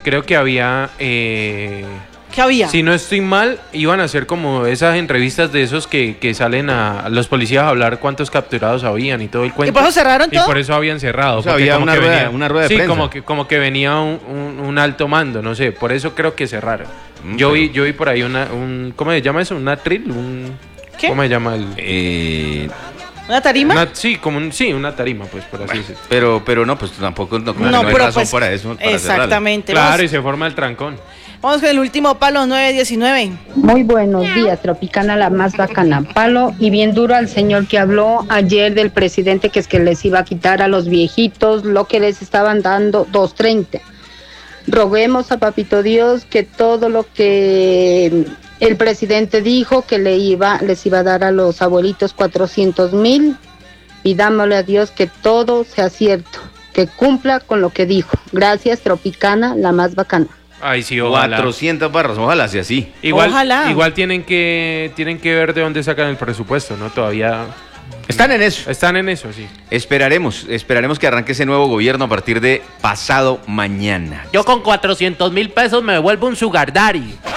creo que había... ¿Qué había? Si no estoy mal, iban a hacer como esas entrevistas de esos que salen a los policías a hablar cuántos capturados habían y todo el cuento. ¿Y por eso cerraron todo? Y por eso habían cerrado. O sea, porque había como una que rueda- venía, una rueda de sí, prensa. como que venía un alto mando, no sé. Por eso creo que cerraron. Yo vi por ahí ¿cómo se llama eso? ¿Un atril? ¿Qué? ¿Cómo se llama el...? ¿Una tarima? Sí, una tarima, pues, por así decirlo. Pero no, pues tampoco no hay pero razón pues, para eso. Para exactamente. Claro, y se forma el trancón. Vamos con el último palo, 919. Muy buenos días, Tropicana, la más bacana. Palo y bien duro al señor que habló ayer del presidente que es que les iba a quitar a los viejitos lo que les estaban dando, 230. Roguemos a Papito Dios que todo lo que el presidente dijo que les iba a dar a los abuelitos 400,000, pidámosle a Dios que todo sea cierto, que cumpla con lo que dijo. Gracias, Tropicana, la más bacana. Ay, sí, ojalá. 400 barras, ojalá sea así. Ojalá. Igual tienen que ver de dónde sacan el presupuesto, ¿no? Todavía Están en eso. están en eso, sí. Esperaremos que arranque ese nuevo gobierno a partir de pasado mañana. Yo con 400,000 pesos me vuelvo un sugar daddy.